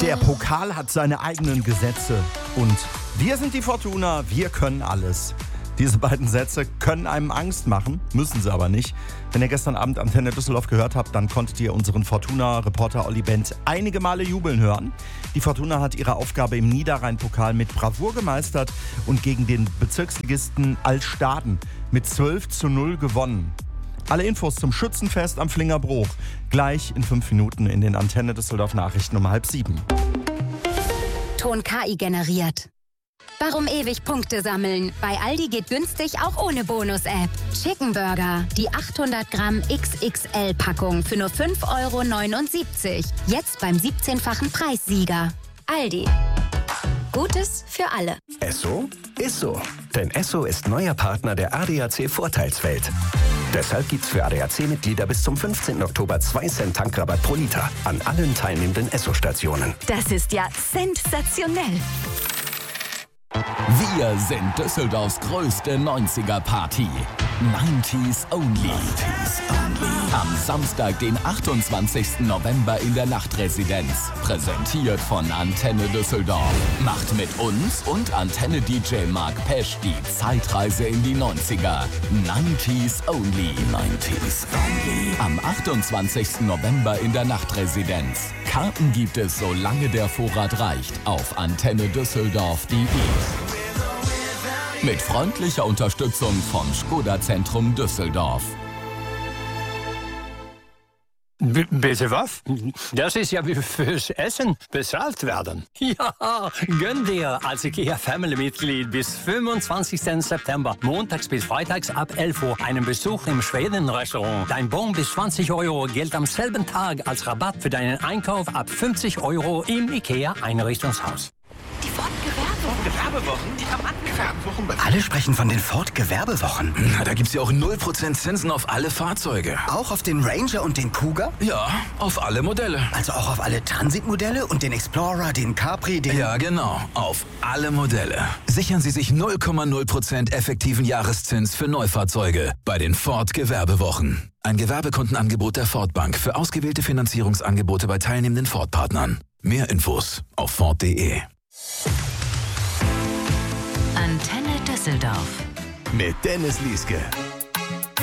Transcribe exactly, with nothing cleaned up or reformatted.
Der Pokal hat seine eigenen Gesetze. Und wir sind die Fortuna, wir können alles. Diese beiden Sätze können einem Angst machen, müssen sie aber nicht. Wenn ihr gestern Abend Antenne Düsseldorf gehört habt, dann konntet ihr unseren Fortuna-Reporter Olli Bent einige Male jubeln hören. Die Fortuna hat ihre Aufgabe im Niederrhein-Pokal mit Bravour gemeistert und gegen den Bezirksligisten Altstaden mit zwölf zu null gewonnen. Alle Infos zum Schützenfest am Flingerbruch gleich in fünf Minuten in den Antenne Düsseldorf Nachrichten um halb sieben. Ton K I generiert. Warum ewig Punkte sammeln? Bei Aldi geht günstig auch ohne Bonus-App. Chicken Burger, die achthundert Gramm X X L-Packung für nur fünf Euro neunundsiebzig. Jetzt beim siebzehnfachen Preissieger. Aldi. Gutes für alle. Esso ist so. Denn Esso ist neuer Partner der A D A C Vorteilswelt. Deshalb gibt's für A D A C-Mitglieder bis zum fünfzehnten Oktober zwei Cent Tankrabatt pro Liter an allen teilnehmenden Esso-Stationen. Das ist ja sensationell. Wir sind Düsseldorfs größte neunziger-Party. neunziger Only. Am Samstag, den achtundzwanzigsten November in der Nachtresidenz. Präsentiert von Antenne Düsseldorf. Macht mit uns und Antenne-D J Mark Pesch die Zeitreise in die neunziger. neunziger Only. neunziger Only. Am achtundzwanzigsten November in der Nachtresidenz. Karten gibt es, solange der Vorrat reicht, auf antenne düsseldorf punkt de. Mit freundlicher Unterstützung vom Skoda-Zentrum Düsseldorf. B- bitte was? Das ist ja wie fürs Essen bezahlt werden. Ja, gönn dir als IKEA-Family-Mitglied bis fünfundzwanzigsten September, montags bis freitags ab elf Uhr, einen Besuch im Schweden-Restaurant. Dein Bon bis zwanzig Euro gilt am selben Tag als Rabatt für deinen Einkauf ab fünfzig Euro im IKEA-Einrichtungshaus. Die Ford-Gewerbewochen, die haben angefangen. Alle sprechen von den Ford-Gewerbewochen. Na, da gibt's ja auch null Prozent Zinsen auf alle Fahrzeuge. Auch auf den Ranger und den Kuga? Ja, auf alle Modelle. Also auch auf alle Transitmodelle und den Explorer, den Capri, den... Ja, genau. Auf alle Modelle. Sichern Sie sich null Komma null Prozent effektiven Jahreszins für Neufahrzeuge bei den Ford-Gewerbewochen. Ein Gewerbekundenangebot der Ford Bank für ausgewählte Finanzierungsangebote bei teilnehmenden Ford-Partnern. Mehr Infos auf ford punkt de. Antenne Düsseldorf. Mit Dennis Lieske.